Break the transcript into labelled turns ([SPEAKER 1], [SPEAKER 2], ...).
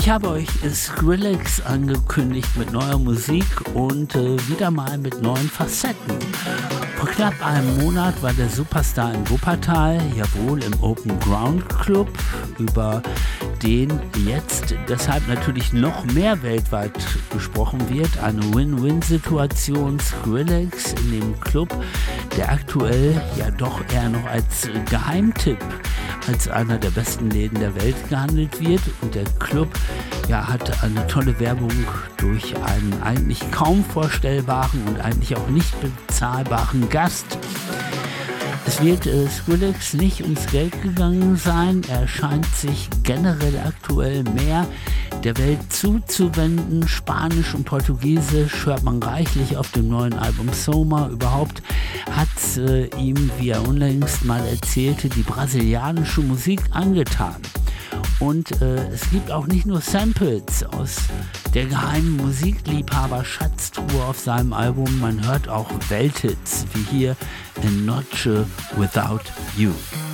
[SPEAKER 1] habe euch Skrillex angekündigt mit neuer Musik und wieder mal mit neuen Facetten. Vor knapp einem Monat war der Superstar in Wuppertal, jawohl im Open Ground Club, über den jetzt deshalb natürlich noch mehr weltweit gesprochen wird. Eine Win-Win-Situation, Skrillex in dem Club, der aktuell ja doch eher noch als Geheimtipp als einer der besten Läden der Welt gehandelt wird. Und der Club hat eine tolle Werbung durch einen eigentlich kaum vorstellbaren und eigentlich auch nicht bezahlbaren Gast. Es wird Skrillex nicht ums Geld gegangen sein. Er scheint sich generell aktuell mehr der Welt zuzuwenden. Spanisch und Portugiesisch hört man reichlich auf dem neuen Album Soma. Überhaupt hat ihm, wie er unlängst mal erzählte, die brasilianische Musik angetan. Und es gibt auch nicht nur Samples aus der geheimen Musikliebhaber-Schatztruhe auf seinem Album. Man hört auch Welthits, wie hier in Noche Without You.